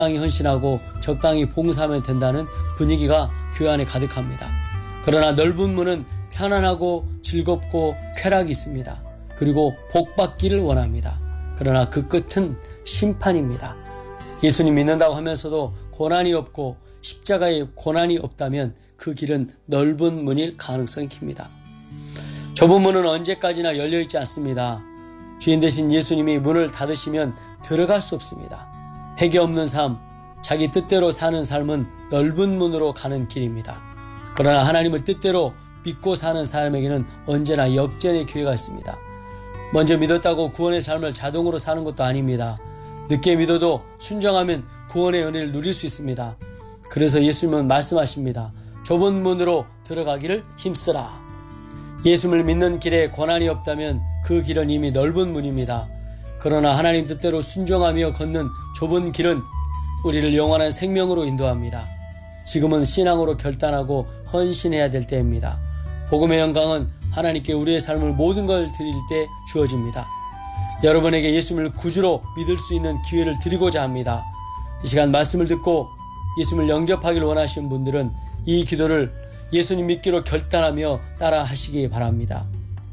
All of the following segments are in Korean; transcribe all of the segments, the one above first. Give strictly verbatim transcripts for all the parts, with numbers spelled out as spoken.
적당히 헌신하고 적당히 봉사하면 된다는 분위기가 교회 안에 가득합니다. 그러나 넓은 문은 편안하고 즐겁고 쾌락이 있습니다. 그리고 복받기를 원합니다. 그러나 그 끝은 심판입니다. 예수님 믿는다고 하면서도 고난이 없고 십자가에 고난이 없다면 그 길은 넓은 문일 가능성이 큽니다. 좁은 문은 언제까지나 열려있지 않습니다. 주인 되신 예수님이 문을 닫으시면 들어갈 수 없습니다. 회개 없는 삶, 자기 뜻대로 사는 삶은 넓은 문으로 가는 길입니다. 그러나 하나님을 뜻대로 믿고 사는 사람에게는 언제나 역전의 기회가 있습니다. 먼저 믿었다고 구원의 삶을 자동으로 사는 것도 아닙니다. 늦게 믿어도 순종하면 구원의 은혜를 누릴 수 있습니다. 그래서 예수님은 말씀하십니다. 좁은 문으로 들어가기를 힘쓰라. 예수님을 믿는 길에 고난이 없다면 그 길은 이미 넓은 문입니다. 그러나 하나님 뜻대로 순종하며 걷는 좁은 길은 우리를 영원한 생명으로 인도합니다. 지금은 신앙으로 결단하고 헌신해야 될 때입니다. 복음의 영광은 하나님께 우리의 삶을 모든 걸 드릴 때 주어집니다. 여러분에게 예수님을 구주로 믿을 수 있는 기회를 드리고자 합니다. 이 시간 말씀을 듣고 예수님을 영접하기를 원하시는 분들은 이 기도를 예수님 믿기로 결단하며 따라 하시기 바랍니다.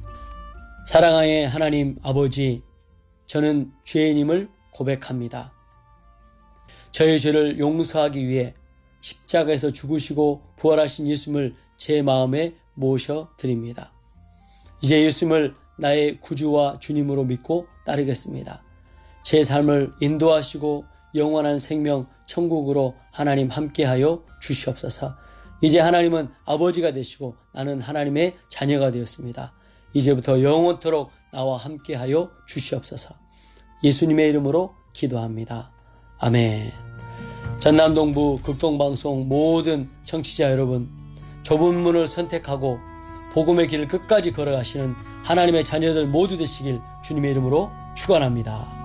사랑하의 하나님 아버지, 저는 죄인임을 고백합니다. 저의 죄를 용서하기 위해 십자가에서 죽으시고 부활하신 예수님을 제 마음에 모셔드립니다. 이제 예수님을 나의 구주와 주님으로 믿고 따르겠습니다. 제 삶을 인도하시고 영원한 생명 천국으로 하나님 함께하여 주시옵소서. 이제 하나님은 아버지가 되시고 나는 하나님의 자녀가 되었습니다. 이제부터 영원토록 나와 함께하여 주시옵소서. 예수님의 이름으로 기도합니다. 아멘. 전남동부 극동방송 모든 청취자 여러분, 좁은 문을 선택하고 복음의 길을 끝까지 걸어가시는 하나님의 자녀들 모두 되시길 주님의 이름으로 축원합니다.